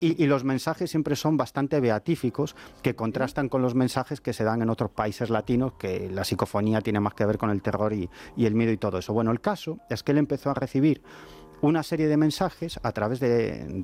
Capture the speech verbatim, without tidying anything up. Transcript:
Y, y los mensajes siempre son bastante beatíficos, que contrastan con los mensajes que se dan en otros países latinos, que la psicofonía tiene más que ver con el terror y, y el miedo y todo eso. Bueno, el caso es que él empezó a recibir una serie de mensajes a través de,